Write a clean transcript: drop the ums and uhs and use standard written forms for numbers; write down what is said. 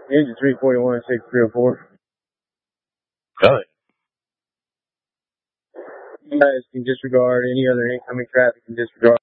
Engine 341, 6304. Really? You guys can disregard any other incoming traffic and disregard